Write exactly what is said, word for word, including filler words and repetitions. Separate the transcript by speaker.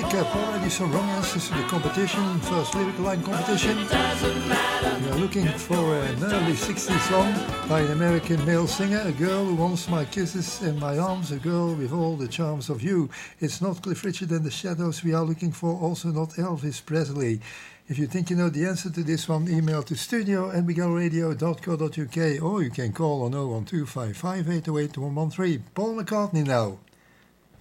Speaker 1: recap already some wrong answers to the competition, first lyrical line competition. We are looking for an early sixties song by an American male singer, a girl who wants my kisses and my arms, a girl with all the charms of you. It's not Cliff Richard and the Shadows we are looking for, also not Elvis Presley. If you think you know the answer to this one, email to studio at miguel radio dot co dot uk or you can call on oh one two five five eight oh eight one one three. Paul McCartney now.